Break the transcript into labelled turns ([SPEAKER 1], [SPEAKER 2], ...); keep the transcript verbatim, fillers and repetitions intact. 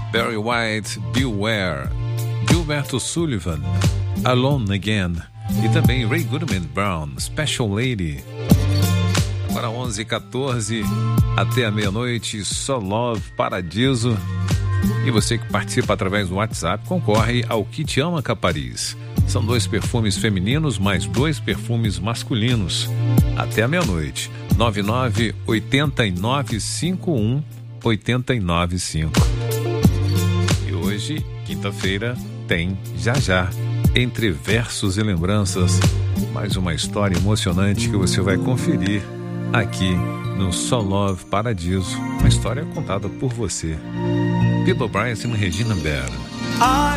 [SPEAKER 1] Barry White, Beware, Gilberto Sullivan, Alone Again e também Ray Goodman Brown, Special Lady. Agora onze e quatorze, até a meia-noite, só Love, Paradiso. E você que participa através do WhatsApp concorre ao Kit Ama Paris. São dois perfumes femininos mais dois perfumes masculinos. Até a meia-noite. nove nove oito nove cinco um oito nove cinco. E hoje, quinta-feira, tem Já Já, Entre Versos e Lembranças, mais uma história emocionante que você vai conferir aqui no Só Love Paradiso. Uma história contada por você. Bill Bryson e Regina Bell.
[SPEAKER 2] I